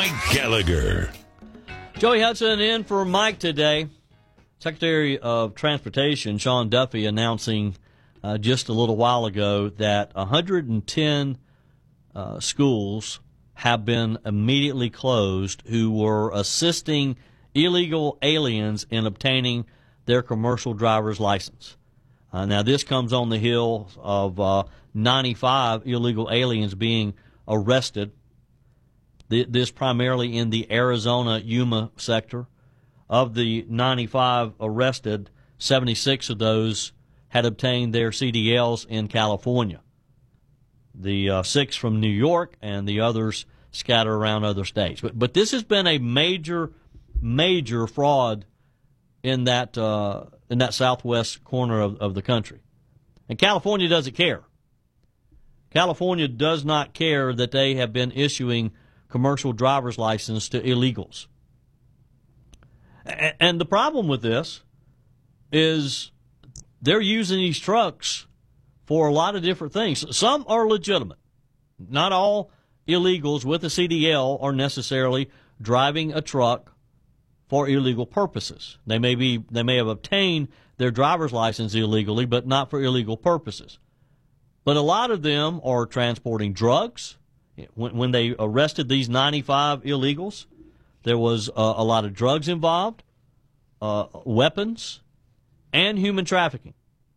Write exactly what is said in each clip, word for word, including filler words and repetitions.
Mike Gallagher. Joey Hudson in for Mike today. Secretary of Transportation Sean Duffy announcing uh, just a little while ago that one hundred ten uh, schools have been immediately closed who were assisting illegal aliens in obtaining their commercial driver's license. Uh, now, this comes on the heels of uh, ninety-five illegal aliens being arrested, Th- this primarily in the Arizona Yuma sector. Of the ninety-five arrested, seventy-six of those had obtained their C D Ls in California. The uh, six from New York and the others scattered around other states. But but this has been a major, major fraud in that uh, in that southwest corner of, of the country. And California doesn't care. California does not care that they have been issuing commercial driver's license to illegals. And the problem with this is they're using these trucks for a lot of different things. Some are legitimate. Not all illegals with a C D L are necessarily driving a truck for illegal purposes. They may be, they may have obtained their driver's license illegally, but not for illegal purposes. But a lot of them are transporting drugs. When, when they arrested these ninety-five illegals, there was uh, a lot of drugs involved, uh, weapons, and human trafficking.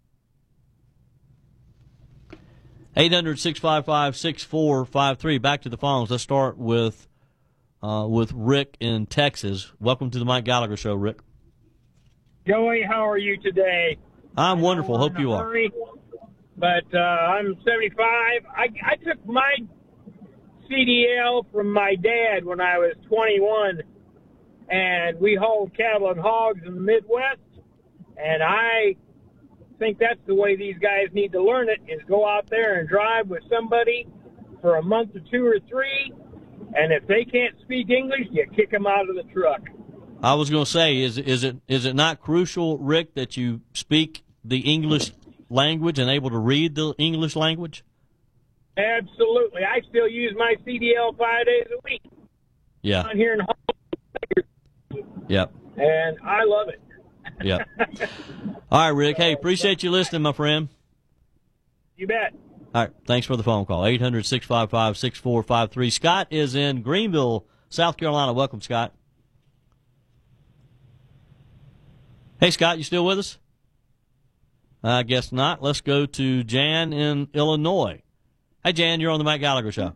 eight hundred, six five five, six four five three. Back to the phones. Let's start with uh, with Rick in Texas. Welcome to the Mike Gallagher Show, Rick. Joey, how are you today? I'm wonderful. Hope you are. But uh, I'm seventy-five. I, I took my C D L from my dad when I was twenty-one, and we hauled cattle and hogs in the Midwest, and I think that's the way these guys need to learn it, is go out there and drive with somebody for a month or two or three, and if they can't speak English, you kick them out of the truck. I was going to say, is is it is it not crucial, Rick, that you speak the English language and able to read the English language? Absolutely. I still use my C D L five days a week. Yeah. I'm here in Home. Yep. And I love it. Yep. All right, Rick. Hey, appreciate you listening, my friend. You bet. All right. Thanks for the phone call. eight hundred, six five five, six four five three. Scott is in Greenville, South Carolina. Welcome, Scott. Hey, Scott, you still with us? I guess not. Let's go to Jan in Illinois. Hi, Jan. You're on the Mike Gallagher Show.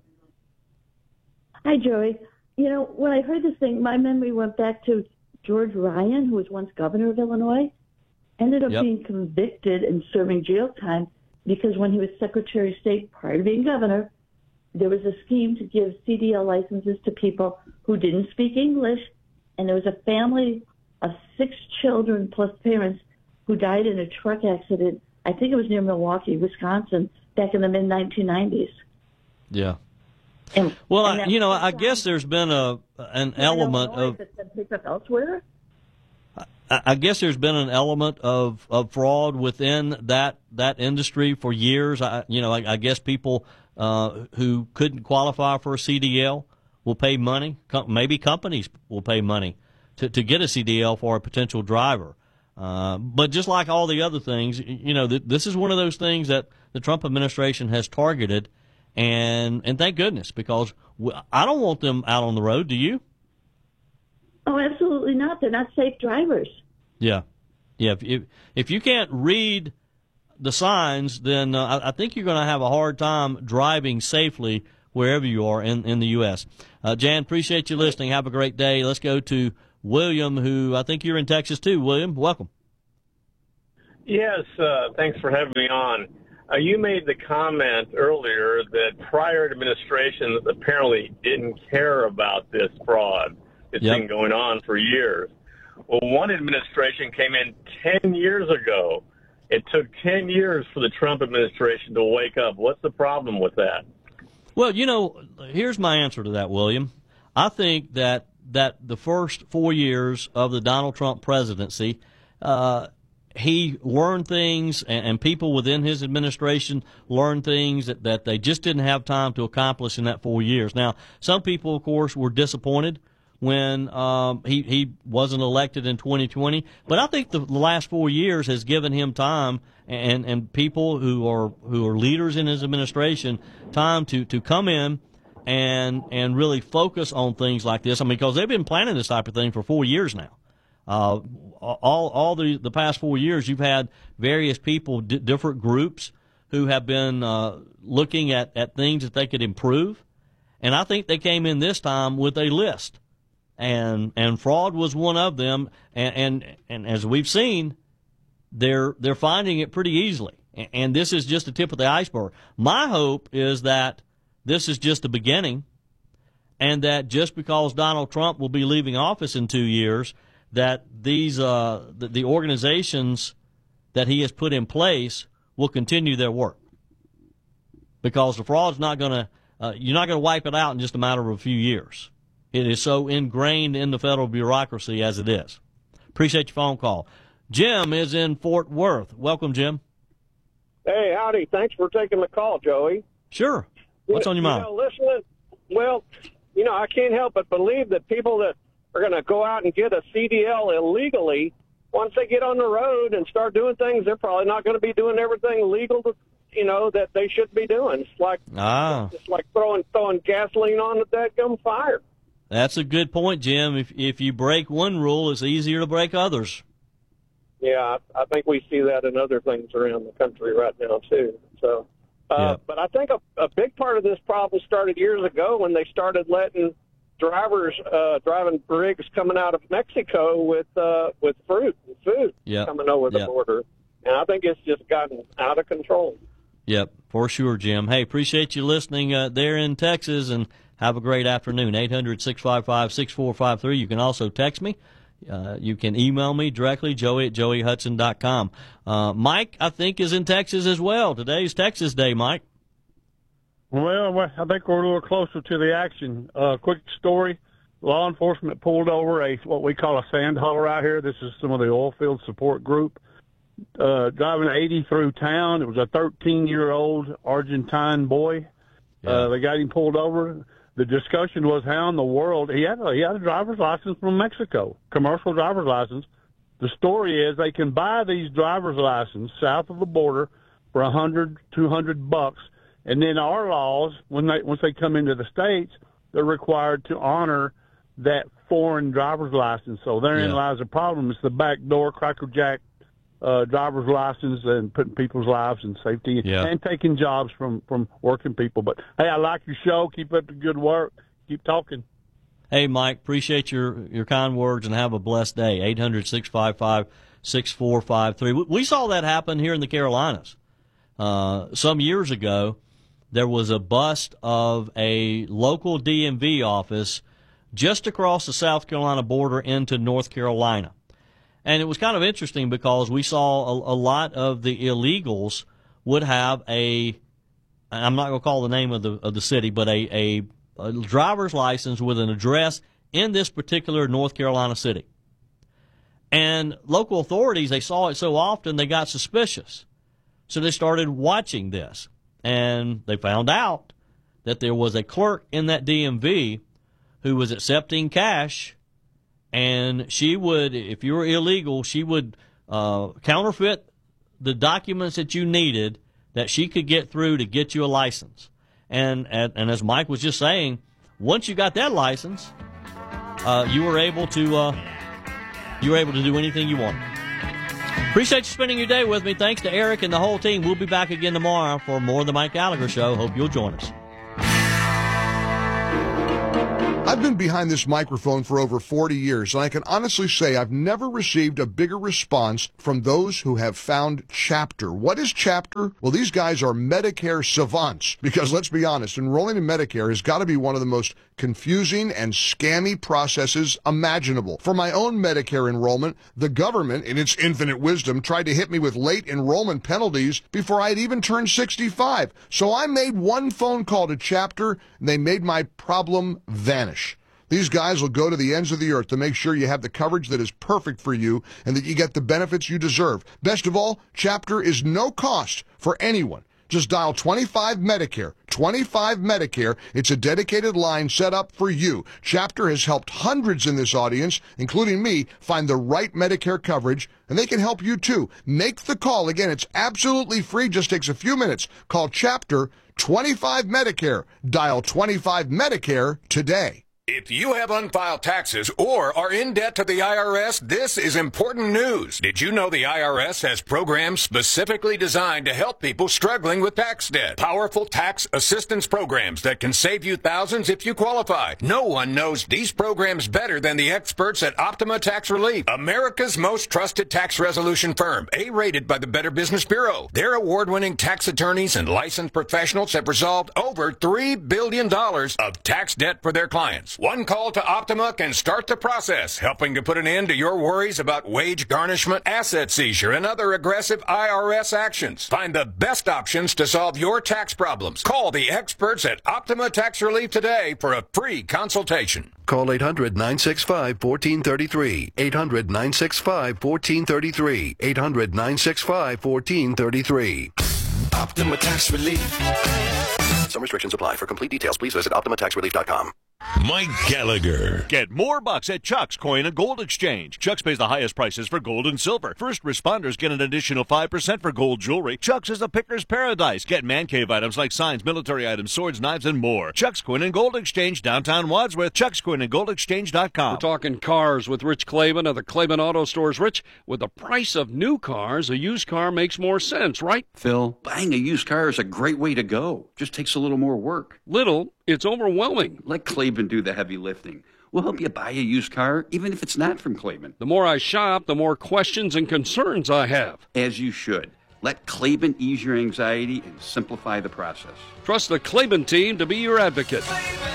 Hi, Joey. You know, when I heard this thing, my memory went back to George Ryan, who was once governor of Illinois, ended up Yep. being convicted and serving jail time because when he was Secretary of State prior to being governor, there was a scheme to give C D L licenses to people who didn't speak English, and there was a family of six children plus parents who died in a truck accident. I think it was near Milwaukee, Wisconsin, back in the mid nineteen nineties. Yeah. And, Well, and I, you know, I guess there's been a an element of it's been picked up elsewhere. I I guess there's been an element of, of fraud within that that industry for years. I, you know, I, I guess people uh, who couldn't qualify for a C D L will pay money. Com- maybe companies will pay money to, to get a C D L for a potential driver. Uh, but just like all the other things, you know, th- this is one of those things that the Trump administration has targeted, and and thank goodness, because w- I don't want them out on the road. Do you? Oh, absolutely not. They're not safe drivers. Yeah, yeah. If if, if you can't read the signs, then uh, I, I think you're going to have a hard time driving safely wherever you are in, in the U S. Uh, Jan, appreciate you listening. Have a great day. Let's go to William, who I think you're in Texas too. William, welcome. Yes, uh, thanks for having me on. Uh, you made the comment earlier that prior administrations apparently didn't care about this fraud. It's Yep. been going on for years. Well, one administration came in ten years ago. It took ten years for the Trump administration to wake up. What's the problem with that? Well, you know, here's my answer to that, William. I think that that the first four years of the Donald Trump presidency, uh, he learned things, and, and people within his administration learned things that, that they just didn't have time to accomplish in that four years. Now, some people, of course, were disappointed when um, he, he wasn't elected in twenty twenty. But I think the, the last four years has given him time and, and people who are who are leaders in his administration time to, to come in and and really focus on things like this. I mean, because they've been planning this type of thing for four years now. Uh, all all the, the past four years, you've had various people, d- different groups, who have been uh, looking at, at things that they could improve. And I think they came in this time with a list. And and fraud was one of them, and, and and as we've seen, they're they're finding it pretty easily. And this is just the tip of the iceberg. My hope is that this is just the beginning, and that just because Donald Trump will be leaving office in two years, that these uh, the, the organizations that he has put in place will continue their work. Because the fraud's not going to uh, you're not going to wipe it out in just a matter of a few years. It is so ingrained in the federal bureaucracy as it is. Appreciate your phone call. Jim is in Fort Worth. Welcome, Jim. Hey, howdy. Thanks for taking the call, Joey. Sure. What's on your you mind? Know, listening, well, you know, I can't help but believe that people that are going to go out and get a C D L illegally, once they get on the road and start doing things, they're probably not going to be doing everything legal, to, you know, that they should be doing. It's like ah. it's like throwing throwing gasoline on the dadgum fire. That's a good point, Jim. If if you break one rule, it's easier to break others. Yeah, I, I think we see that in other things around the country right now, too. So, uh, yeah. But I think a, a big part of this problem started years ago when they started letting drivers uh, driving rigs coming out of Mexico with uh, with fruit and food yep. coming over the yep. border. And I think it's just gotten out of control. Yep, for sure, Jim. Hey, appreciate you listening uh, there in Texas, and have a great afternoon. eight hundred, six five five, six four five three. You can also text me. Uh, you can email me directly, joey at joey hudson dot com. Uh, Mike, I think, is in Texas as well. Today's Texas Day, Mike. Well, I think we're a little closer to the action. Uh, quick story. Law enforcement pulled over a what we call a sand hauler out here. This is some of the oil field support group. Uh, driving eighty through town. It was a thirteen-year-old Argentine boy. Yeah. Uh, they got him pulled over. The discussion was how in the world he had a, he had a driver's license from Mexico, commercial driver's license. The story is they can buy these driver's licenses south of the border for a hundred, two hundred bucks, and then our laws, when they once they come into the states, they're required to honor that foreign driver's license. So therein yeah. lies the problem. It's the back door, crackerjack uh, driver's license, and putting people's lives in safety yeah. and taking jobs from, from working people. But, hey, I like your show. Keep up the good work. Keep talking. Hey, Mike, appreciate your, your kind words, and have a blessed day. eight hundred, six five five, six four five three. We saw that happen here in the Carolinas. Uh, some years ago, there was a bust of a local D M V office just across the South Carolina border into North Carolina. And it was kind of interesting because we saw a, a lot of the illegals would have a, I'm not going to call the name of the of the city, but a, a, a driver's license with an address in this particular North Carolina city. And local authorities, they saw it so often, they got suspicious. So they started watching this. And they found out that there was a clerk in that D M V who was accepting cash. And she would, if you were illegal, she would uh, counterfeit the documents that you needed that she could get through to get you a license. And and, and as Mike was just saying, once you got that license, uh, you were able to uh, you were able to do anything you wanted. Appreciate you spending your day with me. Thanks to Eric and the whole team. We'll be back again tomorrow for more of the Mike Gallagher Show. Hope you'll join us. I've been behind this microphone for over forty years, and I can honestly say I've never received a bigger response from those who have found Chapter. What is Chapter? Well, these guys are Medicare savants, because let's be honest, enrolling in Medicare has got to be one of the most confusing and scammy processes imaginable. For my own Medicare enrollment, the government, in its infinite wisdom, tried to hit me with late enrollment penalties before I had even turned sixty-five. So I made one phone call to Chapter, and they made my problem vanish. These guys will go to the ends of the earth to make sure you have the coverage that is perfect for you and that you get the benefits you deserve. Best of all, Chapter is no cost for anyone. Just dial twenty-five Medicare. twenty-five Medicare. It's a dedicated line set up for you. Chapter has helped hundreds in this audience, including me, find the right Medicare coverage, and they can help you too. Make the call. Again, it's absolutely free. Just takes a few minutes. Call Chapter twenty-five Medicare. Dial twenty-five Medicare today. If you have unfiled taxes or are in debt to the I R S, this is important news. Did you know the I R S has programs specifically designed to help people struggling with tax debt? Powerful tax assistance programs that can save you thousands if you qualify. No one knows these programs better than the experts at Optima Tax Relief, America's most trusted tax resolution firm, A-rated by the Better Business Bureau. Their award-winning tax attorneys and licensed professionals have resolved over three billion dollars of tax debt for their clients. One call to Optima can start the process, helping to put an end to your worries about wage garnishment, asset seizure, and other aggressive I R S actions. Find the best options to solve your tax problems. Call the experts at Optima Tax Relief today for a free consultation. Call eight hundred, nine six five, one four three three. eight hundred, nine six five, one four three three. eight hundred, nine six five, one four three three. Optima Tax Relief. Some restrictions apply. For complete details, please visit optima tax relief dot com. Mike Gallagher. Get more bucks at Chuck's Coin and Gold Exchange. Chuck's pays the highest prices for gold and silver. First responders get an additional five percent for gold jewelry. Chuck's is a picker's paradise. Get man cave items like signs, military items, swords, knives, and more. Chuck's Coin and Gold Exchange, downtown Wadsworth. Chuck's Coin and Gold Exchange dot com. We're talking cars with Rich Claiborne of the Claiborne Auto Stores. Rich, with the price of new cars, a used car makes more sense, right? Phil, buying a used car is a great way to go. Just takes a little more work. Little? It's overwhelming. Let Claiborne do the heavy lifting. We'll help you buy a used car, even if it's not from Claiborne. The more I shop, the more questions and concerns I have. As you should. Let Claiborne ease your anxiety and simplify the process. Trust the Claiborne team to be your advocate.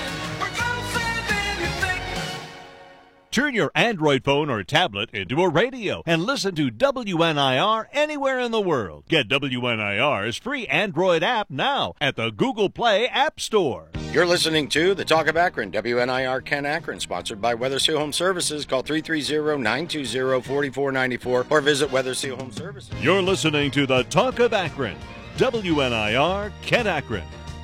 Turn your Android phone or tablet into a radio and listen to W N I R anywhere in the world. Get W N I R's free Android app now at the Google Play App Store. You're listening to The Talk of Akron, W N I R Ken Akron, sponsored by Weather Seal Home Services. Call three three zero, nine two zero, four four nine four or visit Weather Seal Home Services. You're listening to The Talk of Akron, W N I R Ken Akron.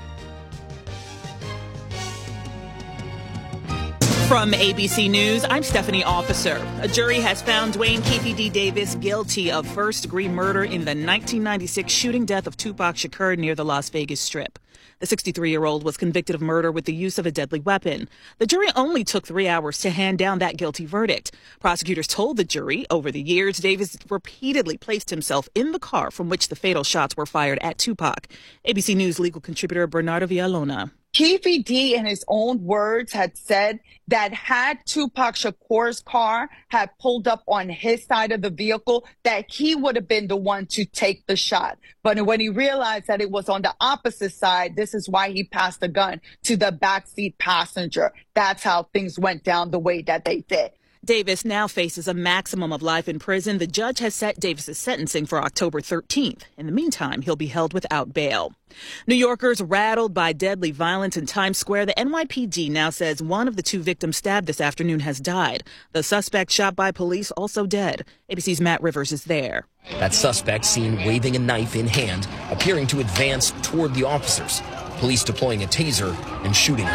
From A B C News, I'm Stephanie Officer. A jury has found Dwayne Keefe D. Davis guilty of first-degree murder in the nineteen ninety-six shooting death of Tupac Shakur near the Las Vegas Strip. The sixty-three-year-old was convicted of murder with the use of a deadly weapon. The jury only took three hours to hand down that guilty verdict. Prosecutors told the jury over the years Davis repeatedly placed himself in the car from which the fatal shots were fired at Tupac. A B C News legal contributor Bernardo Villalona. Keefe D, in his own words, had said that had Tupac Shakur's car had pulled up on his side of the vehicle, that he would have been the one to take the shot. But when he realized that it was on the opposite side, this is why he passed the gun to the backseat passenger. That's how things went down the way that they did. Davis now faces a maximum of life in prison. The judge has set Davis's sentencing for October thirteenth. In the meantime, he'll be held without bail. New Yorkers rattled by deadly violence in Times Square. The N Y P D now says one of the two victims stabbed this afternoon has died. The suspect shot by police also dead. A B C's Matt Rivers is there. That suspect seen waving a knife in hand, appearing to advance toward the officers. Police deploying a taser and shooting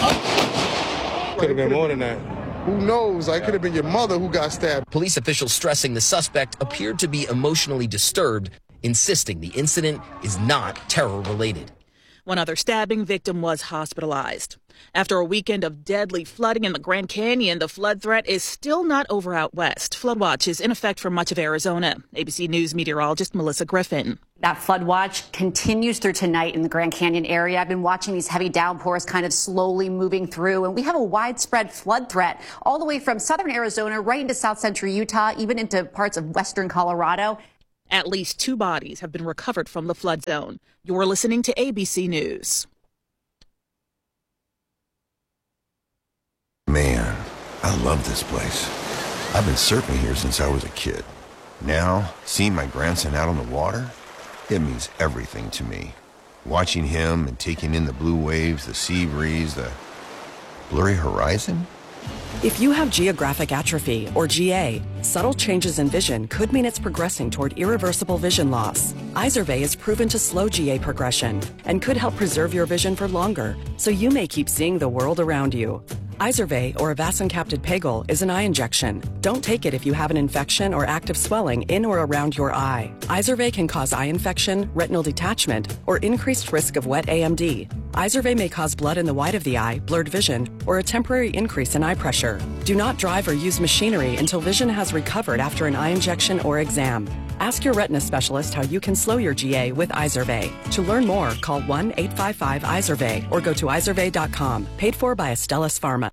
her. Could have been more than that. Who knows? I could have been your mother who got stabbed. Police officials stressing the suspect appeared to be emotionally disturbed, insisting the incident is not terror-related. One other stabbing victim was hospitalized. After a weekend of deadly flooding in the Grand Canyon, the flood threat is still not over out west. Flood watch is in effect for much of Arizona. A B C News meteorologist Melissa Griffin. That flood watch continues through tonight in the Grand Canyon area. I've been watching these heavy downpours kind of slowly moving through, and we have a widespread flood threat all the way from southern Arizona right into south central Utah, even into parts of western Colorado. At least two bodies have been recovered from the flood zone. You're listening to A B C News. Man, I love this place. I've been surfing here since I was a kid. Now, seeing my grandson out on the water, it means everything to me. Watching him and taking in the blue waves, the sea breeze, the blurry horizon, If you have geographic atrophy, or G A, subtle changes in vision could mean it's progressing toward irreversible vision loss. Izervay is proven to slow G A progression and could help preserve your vision for longer, so you may keep seeing the world around you. Izervay, or avacincaptad pegol, is an eye injection. Don't take it if you have an infection or active swelling in or around your eye. Izervay can cause eye infection, retinal detachment, or increased risk of wet A M D. Izervay may cause blood in the white of the eye, blurred vision, or a temporary increase in eye pressure. Do not drive or use machinery until vision has recovered after an eye injection or exam. Ask your retina specialist how you can slow your G A with Izervay. To learn more, call one eight five five Izervay or go to izervay dot com. Paid for by Astellas Pharma.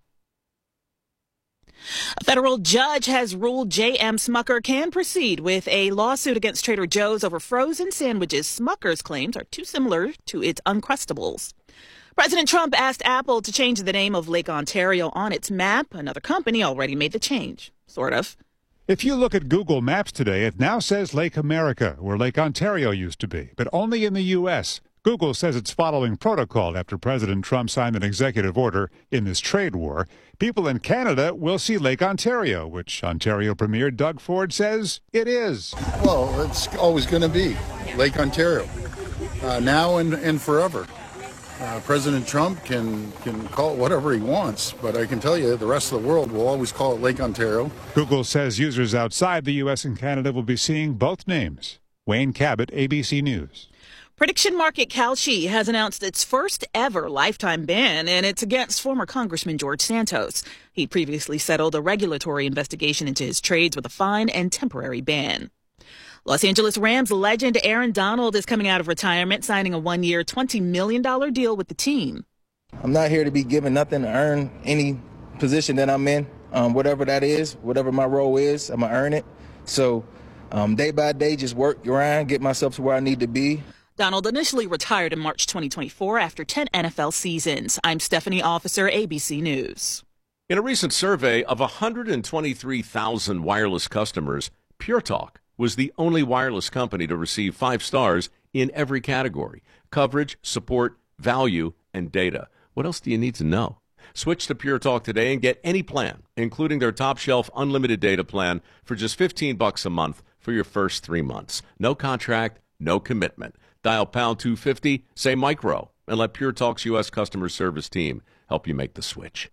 A federal judge has ruled J M. Smucker can proceed with a lawsuit against Trader Joe's over frozen sandwiches Smucker's claims are too similar to its Uncrustables. President Trump asked Apple to change the name of Lake Ontario on its map. Another company already made the change, sort of. If you look at Google Maps today, it now says Lake America, where Lake Ontario used to be, but only in the U S Google says it's following protocol after President Trump signed an executive order in this trade war. People in Canada will see Lake Ontario, which Ontario Premier Doug Ford says it is. Well, it's always going to be Lake Ontario, uh, now and, and forever. Uh, President Trump can, can call it whatever he wants, but I can tell you the rest of the world will always call it Lake Ontario. Google says users outside the U S and Canada will be seeing both names. Wayne Cabot, A B C News. Prediction market Kalshi has announced its first ever lifetime ban, and it's against former Congressman George Santos. He previously settled a regulatory investigation into his trades with a fine and temporary ban. Los Angeles Rams legend Aaron Donald is coming out of retirement, signing a one-year, twenty million dollars deal with the team. I'm not here to be given nothing to earn any position that I'm in, um, whatever that is, whatever my role is, I'm going to earn it. So um, day by day, just work around, get myself to where I need to be. Donald initially retired in March twenty twenty-four after ten N F L seasons. I'm Stephanie Officer, A B C News. In a recent survey of one hundred twenty-three thousand wireless customers, Pure Talk was the only wireless company to receive five stars in every category: coverage, support, value, and data. What else do you need to know? Switch to Pure Talk today and get any plan, including their top-shelf unlimited data plan, for just fifteen bucks a month for your first three months. No contract, no commitment. Dial pound two fifty, say micro, and let Pure Talk's U S customer service team help you make the switch.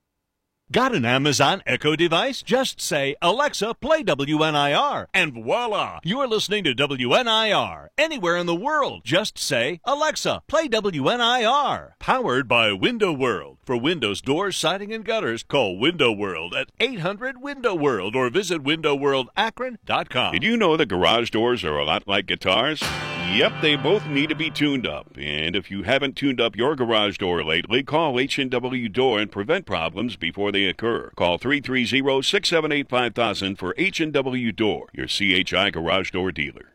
Got an Amazon Echo device? Just say, Alexa, play W N I R, and voila, you're listening to W N I R. Anywhere in the world, just say, Alexa, play W N I R. Powered by Window World. For windows, doors, siding, and gutters, call Window World at eight hundred window world or visit window world akron dot com. Did you know that garage doors are a lot like guitars? Yep, they both need to be tuned up. And if you haven't tuned up your garage door lately, call H and W Door and prevent problems before they occur. Call three three zero, six seven eight, five thousand for H and W Door, your C H I garage door dealer.